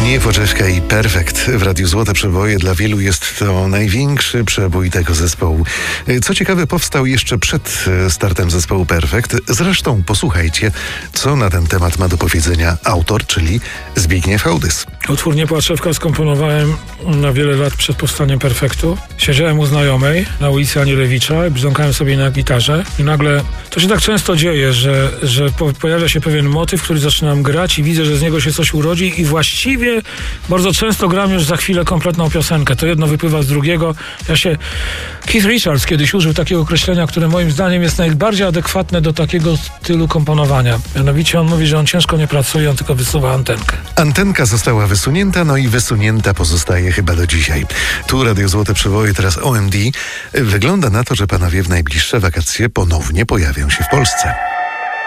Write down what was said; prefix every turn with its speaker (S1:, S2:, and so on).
S1: Zbigniew Łoczewka i Perfekt w Radiu Złote Przeboje. Dla wielu jest to największy przebój tego zespołu. Co ciekawe, powstał jeszcze przed startem zespołu Perfekt. Zresztą posłuchajcie, co na ten temat ma do powiedzenia autor, czyli Zbigniew Hołdys.
S2: Utwór Nie Płaczewka skomponowałem na wiele lat przed powstaniem Perfektu. Siedziałem u znajomej na ulicy Anielewicza i brzdąkałem sobie na gitarze i nagle, to się tak często dzieje, że pojawia się pewien motyw, który zaczynam grać i widzę, że z niego się coś urodzi i właściwie bardzo często gram już za chwilę kompletną piosenkę. To jedno wypływa z drugiego. Keith Richards kiedyś użył takiego określenia, które moim zdaniem jest najbardziej adekwatne do takiego stylu komponowania. Mianowicie on mówi, że on ciężko nie pracuje, on tylko wysuwa antenkę.
S1: Antenka została wysunięta, no i wysunięta pozostaje chyba do dzisiaj. Tu Radio Złote Przeboje, teraz OMD. Wygląda na to, że panowie w najbliższe wakacje ponownie pojawią się w Polsce.